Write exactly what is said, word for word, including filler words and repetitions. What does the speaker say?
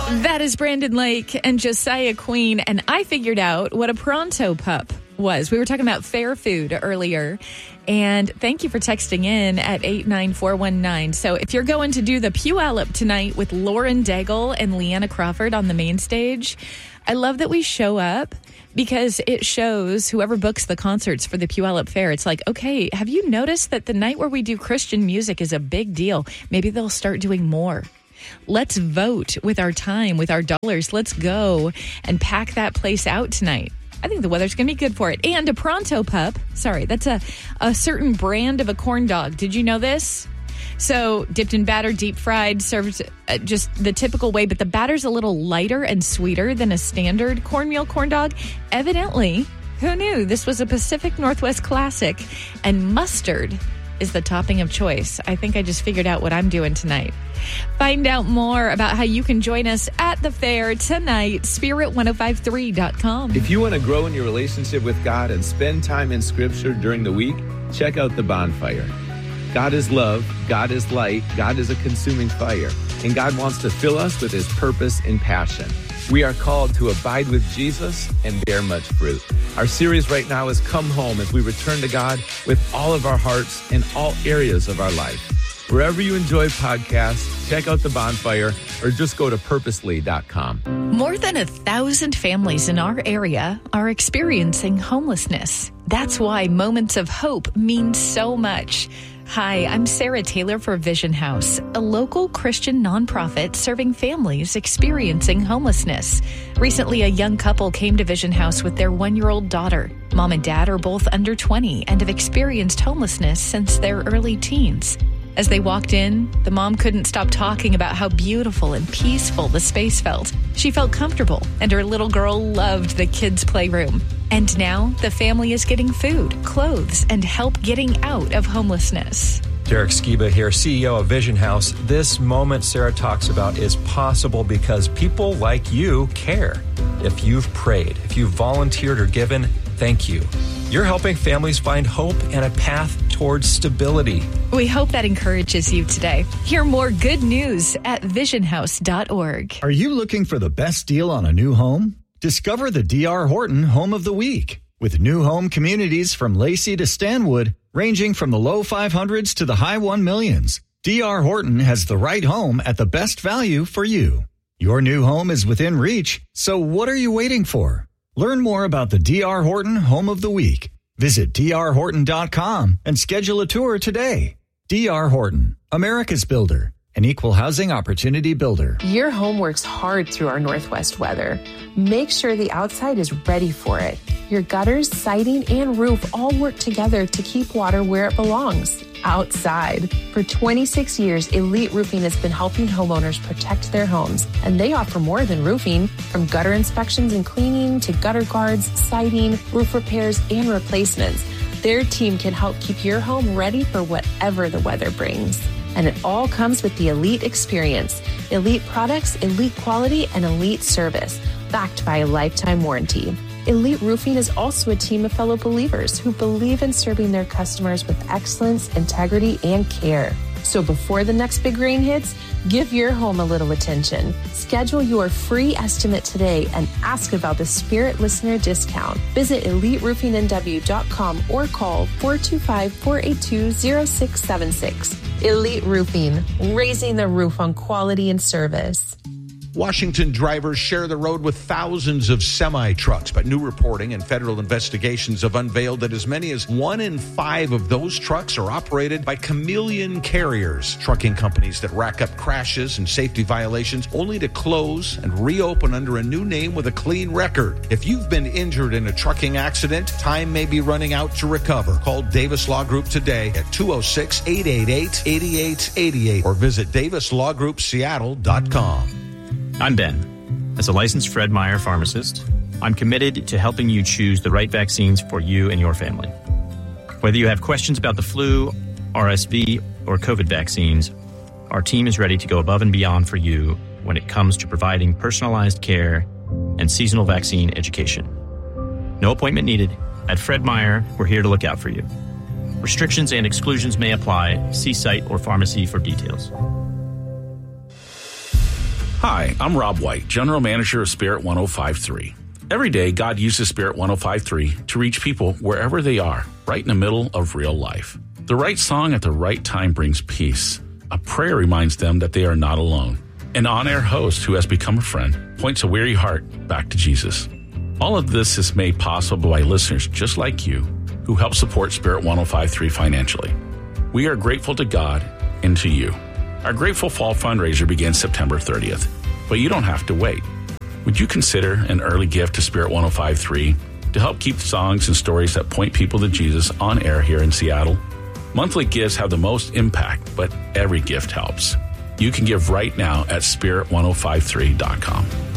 That is Brandon Lake and Josiah Queen, and I figured out what a Pronto Pup was. We were talking about fair food earlier, and thank you for texting in at eight nine four one nine. So if you're going to do the Puyallup tonight with Lauren Daigle and Leanna Crawford on the main stage, I love that we show up because it shows whoever books the concerts for the Puyallup Fair. It's like, okay, have you noticed that the night where we do Christian music is a big deal? Maybe they'll start doing more. Let's vote with our time, with our dollars. Let's go and pack that place out tonight. I think the weather's going to be good for it. And a Pronto Pup, sorry, that's a, a certain brand of a corn dog. Did you know this? So dipped in batter, deep fried, served uh, just the typical way, but the batter's a little lighter and sweeter than a standard cornmeal corn dog. Evidently, who knew? This was a Pacific Northwest classic, and mustard is the topping of choice. I think I just figured out what I'm doing tonight. Find out more about how you can join us at the fair tonight, spirit ten fifty-three dot com. If you want to grow in your relationship with God and spend time in Scripture during the week, check out The Bonfire. God is love, God is light, God is a consuming fire, and God wants to fill us with His purpose and passion. We are called to abide with Jesus and bear much fruit. Our series right now is Come Home as we return to God with all of our hearts in all areas of our life. Wherever you enjoy podcasts, check out The Bonfire or just go to purposely dot com. More than a thousand families in our area are experiencing homelessness. That's why Moments of Hope mean so much. Hi, I'm Sarah Taylor for Vision House, a local Christian nonprofit serving families experiencing homelessness. Recently, a young couple came to Vision House with their one-year-old daughter. Mom and dad are both under twenty and have experienced homelessness since their early teens. As they walked in, the mom couldn't stop talking about how beautiful and peaceful the space felt. She felt comfortable, and her little girl loved the kids' playroom. And now, the family is getting food, clothes, and help getting out of homelessness. Derek Skiba here, C E O of Vision House. This moment Sarah talks about is possible because people like you care. If you've prayed, if you've volunteered or given, thank you. You're helping families find hope and a path towards stability. We hope that encourages you today. Hear more good news at vision house dot org. Are you looking for the best deal on a new home? Discover the D R Horton Home of the Week. With new home communities from Lacey to Stanwood, ranging from the low five hundreds to the high one millions, D R Horton has the right home at the best value for you. Your new home is within reach, so what are you waiting for? Learn more about the D R Horton Home of the Week. Visit D R horton dot com and schedule a tour today. D R Horton, America's builder, an equal housing opportunity builder. Your home works hard through our Northwest weather. Make sure the outside is ready for it. Your gutters, siding, and roof all work together to keep water where it belongs, outside. For twenty-six years, Elite Roofing has been helping homeowners protect their homes, and they offer more than roofing. From gutter inspections and cleaning to gutter guards, siding, roof repairs, and replacements, their team can help keep your home ready for whatever the weather brings. And it all comes with the Elite experience. Elite products, elite quality, and elite service, backed by a lifetime warranty. Elite Roofing is also a team of fellow believers who believe in serving their customers with excellence, integrity, and care. So before the next big rain hits, give your home a little attention. Schedule your free estimate today and ask about the Spirit Listener discount. Visit elite roofing n w dot com or call four two five, four eight two, zero six seven six. Elite Roofing, raising the roof on quality and service. Washington drivers share the road with thousands of semi-trucks, but new reporting and federal investigations have unveiled that as many as one in five of those trucks are operated by chameleon carriers, trucking companies that rack up crashes and safety violations only to close and reopen under a new name with a clean record. If you've been injured in a trucking accident, time may be running out to recover. Call Davis Law Group today at two oh six, eight eight eight, eight eight eight eight or visit davis law group seattle dot com. I'm Ben. As a licensed Fred Meyer pharmacist, I'm committed to helping you choose the right vaccines for you and your family. Whether you have questions about the flu, R S V, or COVID vaccines, our team is ready to go above and beyond for you when it comes to providing personalized care and seasonal vaccine education. No appointment needed. At Fred Meyer, we're here to look out for you. Restrictions and exclusions may apply. See site or pharmacy for details. Hi, I'm Rob White, General Manager of Spirit one oh five point three. Every day, God uses Spirit one oh five point three to reach people wherever they are, right in the middle of real life. The right song at the right time brings peace. A prayer reminds them that they are not alone. An on-air host who has become a friend points a weary heart back to Jesus. All of this is made possible by listeners just like you who help support Spirit one oh five point three financially. We are grateful to God and to you. Our Grateful Fall fundraiser begins September thirtieth, but you don't have to wait. Would you consider an early gift to Spirit one oh five point three to help keep songs and stories that point people to Jesus on air here in Seattle? Monthly gifts have the most impact, but every gift helps. You can give right now at spirit one oh five three dot com.